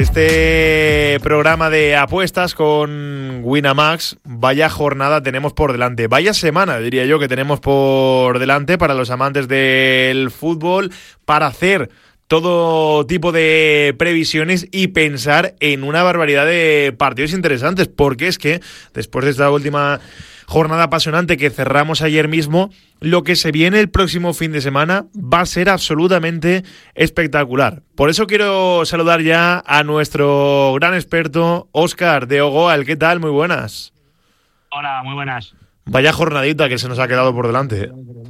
Este programa de apuestas con Winamax, vaya jornada tenemos por delante, vaya semana diría yo que tenemos por delante para los amantes del fútbol, para hacer todo tipo de previsiones y pensar en una barbaridad de partidos interesantes, porque es que después de esta última jornada apasionante que cerramos ayer mismo, lo que se viene el próximo fin de semana va a ser absolutamente espectacular. Por eso quiero saludar ya a nuestro gran experto, Óscar de Ogoal. ¿Qué tal? Muy buenas. Hola, muy buenas. Vaya jornadita que se nos ha quedado por delante.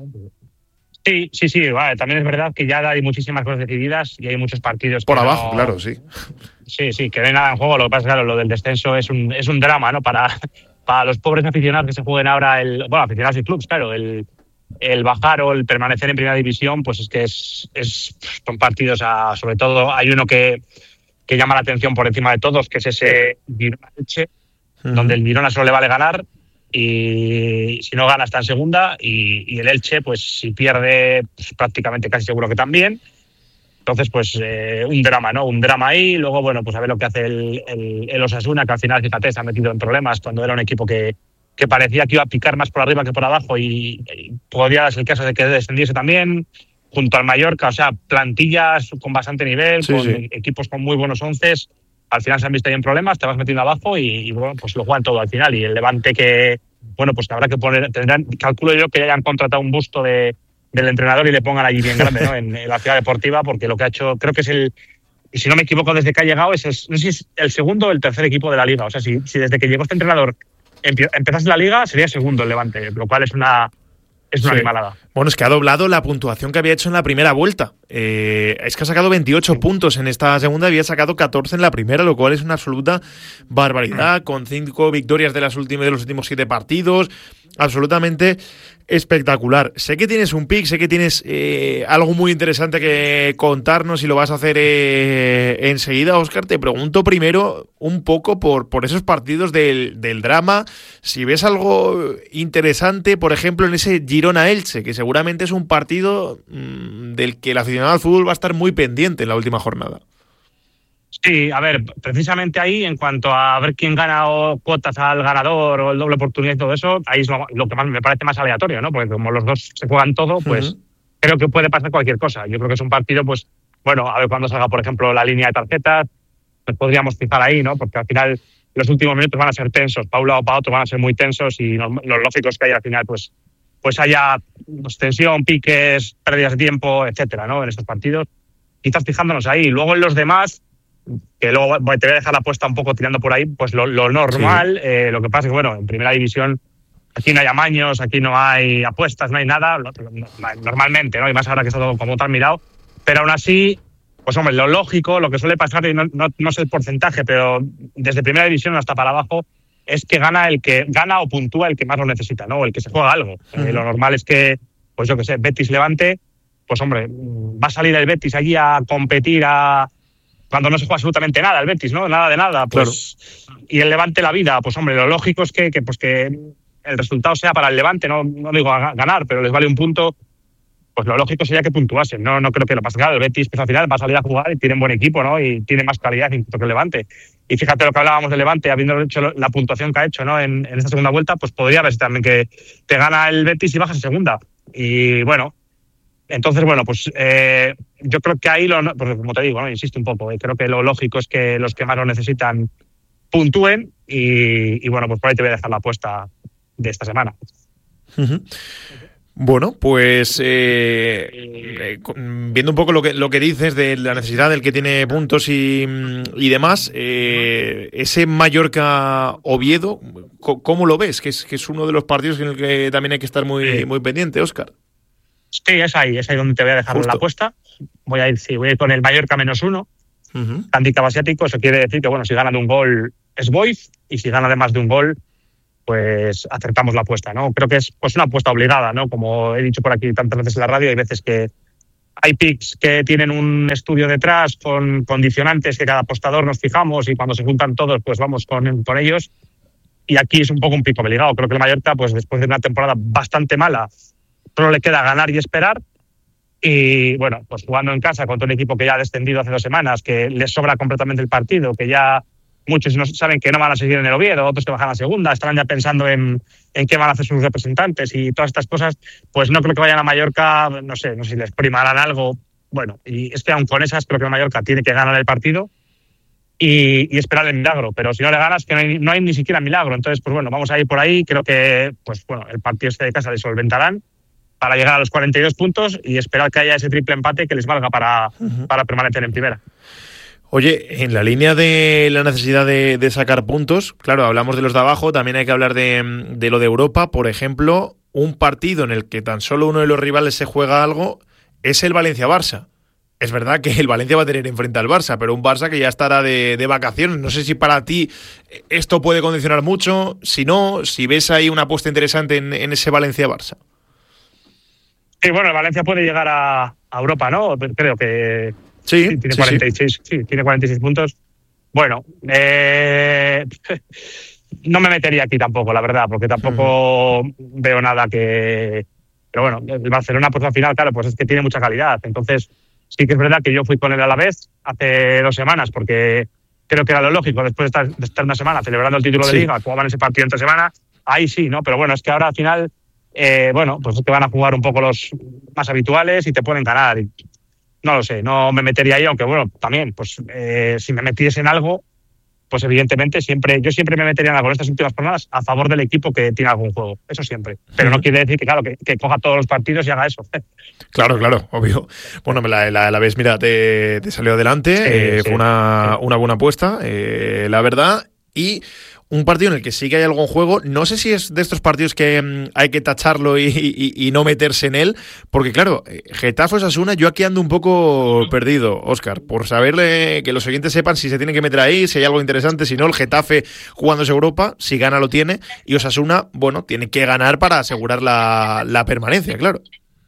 Sí, vale. También es verdad que ya hay muchísimas cosas decididas y hay muchos partidos por abajo, claro, sí. Sí, que no hay nada en juego. Lo que pasa es que claro, lo del descenso es un drama, ¿no? Para los pobres aficionados que se jueguen ahora aficionados y clubs, claro, el bajar o el permanecer en primera división, pues es que son partidos sobre todo hay uno que llama la atención por encima de todos, que es ese Girona-Elche, donde el Girona solo le vale ganar y si no gana está en segunda y el Elche, pues si pierde, pues prácticamente casi seguro que también. Entonces, pues un drama, ¿no? Un drama ahí. Luego, bueno, pues a ver lo que hace el Osasuna, que al final, fíjate, se ha metido en problemas cuando era un equipo que parecía que iba a picar más por arriba que por abajo y podría darse el caso de que descendiese también, junto al Mallorca. O sea, plantillas con bastante nivel, equipos con muy buenos onces. Al final se han visto ahí en problemas, te vas metiendo abajo y bueno, pues lo juegan todo al final. Y el Levante que, bueno, pues habrá que poner, calculo yo que ya hayan contratado un busto del entrenador y le pongan allí bien grande, ¿no? en la ciudad deportiva, porque lo que ha hecho, creo que es si no me equivoco, desde que ha llegado, no sé si es el segundo o el tercer equipo de la liga. O sea, si desde que llegó este entrenador empezase la liga, sería segundo el Levante, lo cual es una animalada. Bueno, es que ha doblado la puntuación que había hecho en la primera vuelta. Es que ha sacado 28 puntos en esta segunda, había sacado 14 en la primera, lo cual es una absoluta barbaridad, con 5 victorias de los últimos 7 partidos. Absolutamente espectacular. Sé que tienes un pick, sé que tienes algo muy interesante que contarnos y lo vas a hacer enseguida, Óscar. Te pregunto primero un poco por esos partidos del drama, si ves algo interesante, por ejemplo, en ese Girona-Elche, que seguramente es un partido del que el aficionado al fútbol va a estar muy pendiente en la última jornada. Sí, a ver, precisamente ahí, en cuanto a ver quién gana o cuotas al ganador o el doble oportunidad y todo eso, ahí es lo que más me parece más aleatorio, ¿no? Porque como los dos se juegan todo, pues creo que puede pasar cualquier cosa. Yo creo que es un partido, pues, bueno, a ver cuando salga, por ejemplo, la línea de tarjetas, pues podríamos fijar ahí, ¿no? Porque al final los últimos minutos van a ser tensos, para un lado o para otro van a ser muy tensos y lo lógico es que ahí al final, pues haya tensión, piques, pérdidas de tiempo, etcétera, ¿no? En estos partidos. Quizás fijándonos ahí. Luego en los demás, que luego te voy a dejar la apuesta un poco tirando por ahí, pues lo normal, lo que pasa es que, bueno, en primera división aquí no hay amaños, aquí no hay apuestas, no hay nada, normalmente, ¿no? Y más ahora que está todo como tan mirado, pero aún así, pues hombre, lo lógico, lo que suele pasar, y no sé el porcentaje, pero desde primera división hasta para abajo, es que gana el que gana o puntúa el que más lo necesita, ¿no? El que se juega algo. Lo normal es que, pues yo qué sé, Betis Levante, pues hombre, va a salir el Betis allí a competir cuando no se juega absolutamente nada el Betis, ¿no? Nada de nada, pues claro. Y el Levante la vida, pues hombre, lo lógico es que el resultado sea para el Levante, no digo a ganar, pero les vale un punto, pues lo lógico sería que puntuasen. No creo que lo pase. Claro, el Betis pues al final va a salir a jugar y tiene un buen equipo, ¿no? Y tiene más calidad incluso que el Levante. Y fíjate lo que hablábamos del Levante, habiendo hecho la puntuación que ha hecho, ¿no? En esta segunda vuelta, pues podría verse también que te gana el Betis y bajas en segunda. Y bueno, entonces, bueno, pues yo creo que ahí, porque como te digo, ¿no? Insisto un poco, creo que lo lógico es que los que más lo necesitan puntúen y bueno, pues por ahí te voy a dejar la apuesta de esta semana. Bueno, pues viendo un poco lo que dices de la necesidad del que tiene puntos y demás, ese Mallorca-Oviedo, ¿cómo lo ves? Que es uno de los partidos en el que también hay que estar muy pendiente, Óscar. Sí, es ahí donde te voy a dejar la apuesta. Voy a ir con el Mallorca -1. Handicap asiático, eso quiere decir que, bueno, si gana de un gol es Boyz y si gana de más de un gol, pues acertamos la apuesta, ¿no? Creo que es pues una apuesta obligada, ¿no? Como he dicho por aquí tantas veces en la radio, hay veces que hay picks que tienen un estudio detrás con condicionantes que cada apostador nos fijamos y cuando se juntan todos, pues vamos con ellos. Y aquí es un poco un pick obligado. Creo que el Mallorca, pues después de una temporada bastante mala, solo le queda ganar y esperar. Y bueno, pues jugando en casa contra un equipo que ya ha descendido hace 2 semanas, que les sobra completamente el partido, que ya muchos no saben que no van a seguir en el Oviedo, otros que bajan a segunda, estarán ya pensando en qué van a hacer sus representantes y todas estas cosas, pues no creo que vayan a Mallorca, no sé si les primarán algo. Bueno, y es que aun con esas creo que Mallorca tiene que ganar el partido y esperar el milagro, pero si no le ganas, que no hay ni siquiera milagro. Entonces, pues bueno, vamos a ir por ahí. Creo que pues bueno, el partido este de casa le solventarán para llegar a los 42 puntos y esperar que haya ese triple empate que les valga para permanecer en primera. Oye, en la línea de la necesidad de sacar puntos, claro, hablamos de los de abajo, también hay que hablar de lo de Europa. Por ejemplo, un partido en el que tan solo uno de los rivales se juega algo es el Valencia-Barça. Es verdad que el Valencia va a tener enfrente al Barça, pero un Barça que ya estará de vacaciones. No sé si para ti esto puede condicionar mucho, si no, si ves ahí una apuesta interesante en ese Valencia-Barça. Sí, bueno, el Valencia puede llegar a Europa, ¿no? Creo que sí, tiene 46, sí, tiene 46 puntos. Bueno, no me metería aquí tampoco, la verdad, porque tampoco veo nada que... Pero bueno, el Barcelona, pues al final, claro, pues es que tiene mucha calidad. Entonces, sí que es verdad que yo fui con el Alavés hace 2 semanas, porque creo que era lo lógico, después de estar una semana celebrando el título de Liga, jugaban ese partido entre semana, ahí sí, ¿no? Pero bueno, es que ahora al final, bueno, pues es que van a jugar un poco los más habituales y te pueden ganar. Y no lo sé, no me metería ahí, aunque bueno, también, pues si me metiese en algo, pues evidentemente yo siempre me metería en algo en estas últimas jornadas a favor del equipo que tiene algún juego, eso siempre. Pero no quiere decir que, claro, que coja todos los partidos y haga eso. Claro, obvio. Bueno, la vez, mira, te salió adelante, fue una buena apuesta, la verdad, y un partido en el que sí que hay algún juego. No sé si es de estos partidos que hay que tacharlo y no meterse en él, porque claro, Getafe-Osasuna, yo aquí ando un poco perdido, Óscar, por saberle que los oyentes sepan si se tienen que meter ahí, si hay algo interesante. Si no, el Getafe jugándose Europa, si gana lo tiene, y Osasuna, bueno, tiene que ganar para asegurar la permanencia, claro.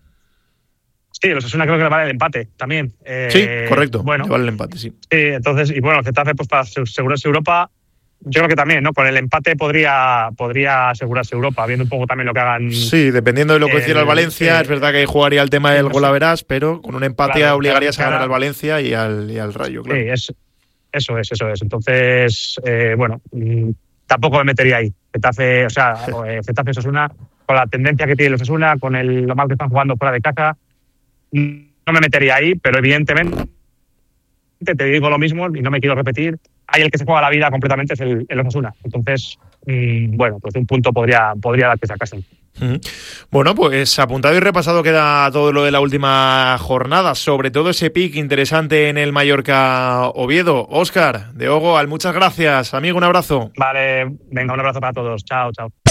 Sí, el Osasuna creo que le vale el empate también. Sí, correcto, bueno, le vale el empate, sí. Sí, entonces, y bueno, el Getafe, pues para asegurarse Europa, yo creo que también, ¿no? Con el empate podría asegurarse Europa, viendo un poco también lo que hagan. Sí, dependiendo de lo que hiciera el Valencia, es verdad que ahí jugaría el tema del golaverás, pero con un empate obligarías a ganar al Valencia y al Rayo, claro. Sí, eso es. Entonces, bueno, tampoco me metería ahí. Getafe, Osasuna, con la tendencia que tiene el Osasuna, con lo mal que están jugando fuera de casa, no me metería ahí, pero evidentemente te digo lo mismo y no me quiero repetir. Ahí el que se juega la vida completamente es el Osasuna. Entonces, bueno, pues un punto podría dar que sacasen. Bueno, pues apuntado y repasado queda todo lo de la última jornada, sobre todo ese pick interesante en el Mallorca-Oviedo. Óscar, de Ogoal, muchas gracias, amigo, un abrazo. Vale, venga, un abrazo para todos. Chao.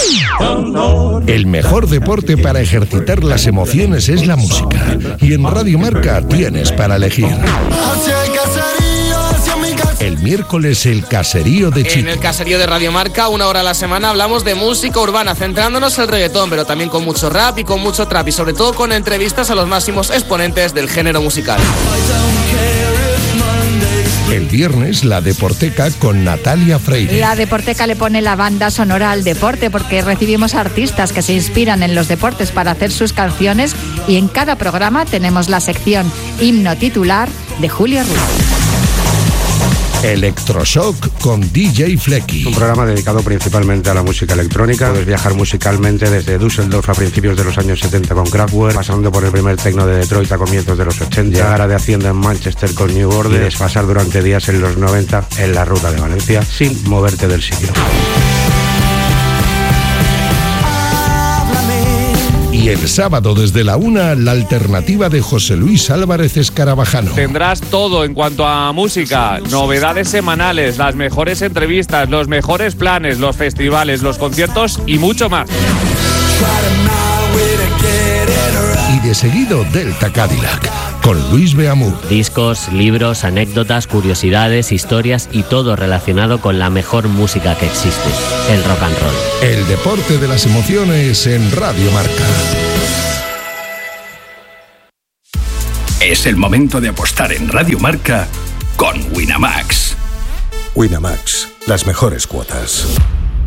El mejor deporte para ejercitar las emociones es la música, y en Radio Marca tienes para elegir. El miércoles, el caserío de Chico. En el caserío de Radio Marca, 1 hora a la semana, hablamos de música urbana, centrándonos en el reggaetón, pero también con mucho rap y con mucho trap, y sobre todo con entrevistas a los máximos exponentes del género musical. El viernes, la Deporteca con Natalia Freire. La Deporteca le pone la banda sonora al deporte, porque recibimos artistas que se inspiran en los deportes para hacer sus canciones, y en cada programa tenemos la sección Himno Titular de Julio Ruiz. Electroshock con DJ Flecky. Un programa dedicado principalmente a la música electrónica. Puedes viajar musicalmente desde Düsseldorf a principios de los años 70 con Kraftwerk, pasando por el primer techno de Detroit a comienzos de los 80, llegar a de Hacienda en Manchester con New Order y desfasar durante días en los 90 en la ruta de Valencia sin moverte del sitio. Y el sábado desde la 1, la alternativa de José Luis Álvarez Escarabajano. Tendrás todo en cuanto a música, novedades semanales, las mejores entrevistas, los mejores planes, los festivales, los conciertos y mucho más. Y de seguido Delta Cadillac, con Luis Beamur. Discos, libros, anécdotas, curiosidades, historias y todo relacionado con la mejor música que existe, el rock and roll. El deporte de las emociones en Radio Marca. Es el momento de apostar en Radio Marca con Winamax. Winamax, las mejores cuotas.